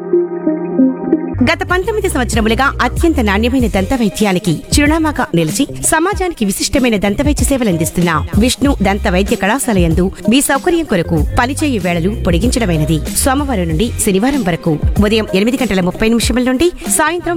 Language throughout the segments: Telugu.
గత 19 సంవత్సరములుగా అత్యంత నాణ్యమైన దంత వైద్యానికి చిరునామాగా నిలిచి సమాజానికి విశిష్టమైన దంత వైద్య సేవలందిస్తున్న విష్ణు దంత వైద్య కళాశాల యందు మీ సౌకర్యం కొరకు పనిచేయు వేళలు పొడిగించడమైనది. సోమవారం నుండి శనివారం వరకు ఉదయం 8:30 నుండి సాయంత్రం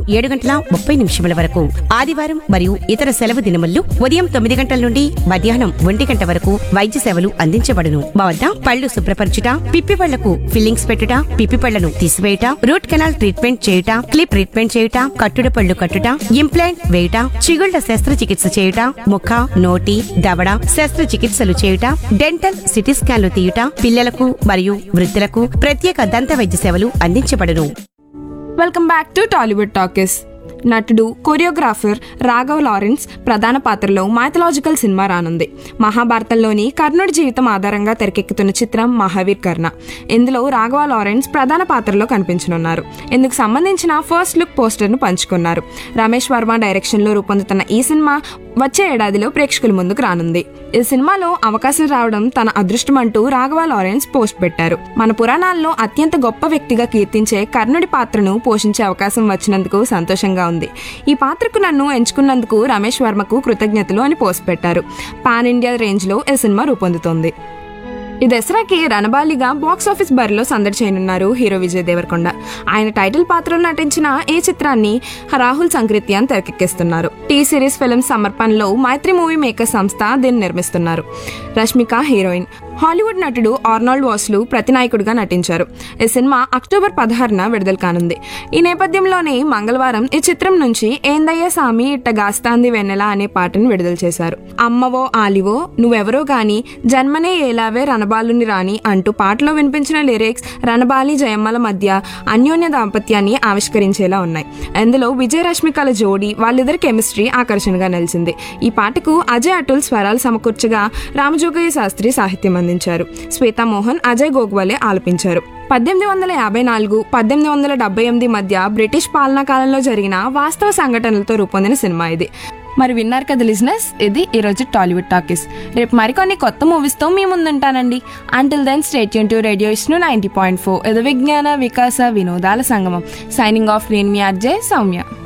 7:30 వరకు, ఆదివారం మరియు ఇతర సెలవు దినముల్లో ఉదయం 9 గంటల నుండి మధ్యాహ్నం 1 గంట వరకు వైద్య సేవలు అందించబడును. మా వద్ద పళ్ళు శుభ్రపరచుట, పిప్పి పళ్లకు ఫిల్లింగ్స్ పెట్టుట, పిప్పి పళ్లను తీసివేయుట, రూట్ కెనాల్ ట్రీట్మెంట్ చేయుట, క్లిప్ ట్రీట్మెంట్ చేయుట, కట్టుడు పళ్ళు కట్టుట, ఇంప్లాంట్ వేయుట, చిగుళ్ల శస్త్రచికిత్స చేయుట, ముఖ, నోటి, దవడ శస్త్రచికిత్సలు చేయుట, డెంటల్ సిటీ స్కాన్లు తీయుట, పిల్లలకు మరియు వృద్ధులకు ప్రత్యేక దంత వైద్య సేవలు అందించబడును. Welcome back to Tollywood talkies. నటుడు, కొరియోగ్రాఫర్ రాఘవ లారెన్స్ ప్రధాన పాత్రలో మైథలాజికల్ సినిమా రానుంది. మహాభారతంలోని కర్ణుడి జీవితం ఆధారంగా తెరకెక్కుతున్న చిత్రం మహావీర్ కర్ణ. ఇందులో రాఘవ లారెన్స్ ప్రధాన పాత్రలో కనిపించనున్నారు. ఇందుకు సంబంధించిన ఫస్ట్ లుక్ పోస్టర్ను పంచుకున్నారు. రమేష్ వర్మ డైరెక్షన్లో రూపొందుతున్న ఈ సినిమా వచ్చే ఏడాదిలో ప్రేక్షకుల ముందుకు రానుంది. ఈ సినిమాలో అవకాశం రావడం తన అదృష్టం అంటూ రాఘవ లారెన్స్ పోస్ట్ పెట్టారు. మన పురాణాల్లో అత్యంత గొప్ప వ్యక్తిగా కీర్తించే కర్ణుడి పాత్రను పోషించే అవకాశం వచ్చినందుకు సంతోషంగా ఉంది. ఈ పాత్రకు నన్ను ఎంచుకున్నందుకు రమేష్ వర్మకు కృతజ్ఞతలు అని పోస్ట్ పెట్టారు. పాన్ ఇండియా రేంజ్ లో ఈ సినిమా రూపొందుతోంది. ఈ దసరాకి రణబాలిగా బాక్సాఫీస్ బరిలో సందడి చేయనున్నారు హీరో విజయ్ దేవరకొండ. ఆయన టైటిల్ పాత్రలో నటించిన ఈ చిత్రాన్ని రాహుల్ సంక్రిత్యాన్ తెరకెక్కిస్తున్నారు. టీ సిరీస్ ఫిల్మ్స్ సమర్పణలో మైత్రి మూవీ మేకర్ సంస్థ దీన్ని నిర్మిస్తున్నారు. రష్మిక హీరోయిన్. హాలీవుడ్ నటుడు ఆర్నాల్డ్ వాస్లు ప్రతినాయకుడిగా నటించారు. ఈ సినిమా అక్టోబర్ 16న విడుదల కానుంది. ఈ నేపథ్యంలోనే మంగళవారం ఈ చిత్రం నుంచి ఏందయ్య సామి ఇట్ట గాస్తాంది వెన్నెల అనే పాటను విడుదల చేశారు. అమ్మవో ఆలివో నువ్వెవరో గాని జన్మనే ఏలావే రణబాలుని రాని అంటూ పాటలో వినిపించిన లిరిక్స్ రణబాలి జయమ్మల మధ్య అన్యోన్య దాంపత్యాన్ని ఆవిష్కరించేలా ఉన్నాయి. ఇందులో విజయ్ రష్మికల జోడీ, వాళ్ళిద్దరి కెమిస్ట్రీ ఆకర్షణగా నిలిచింది. ఈ పాటకు అజయ్ అటుల్ స్వరాలు సమకూర్చగా రామజోగయ్య శాస్త్రి సాహిత్యం అందించారు. శ్వేతా మోహన్, అజయ్ గోగ్వాలే ఆలపించారు. 1854-1878 మధ్య బ్రిటిష్ పాలనా కాలంలో జరిగిన వాస్తవ సంఘటనలతో రూపొందిన సినిమా ఇది. మరి విన్నారు కదా లిజనర్స్, ఇది ఈరోజు టాలీవుడ్ టాకీస్. రేపు మరికొన్ని కొత్త మూవీస్తో మీ ముందుంటానండి. Until then stay tune to radio Vishnu 90.4. ఇది విజ్ఞాన వికాస వినోదాల సంగమం. సైనింగ్ ఆఫ్, నేను మీ ఆర్జే సౌమ్య.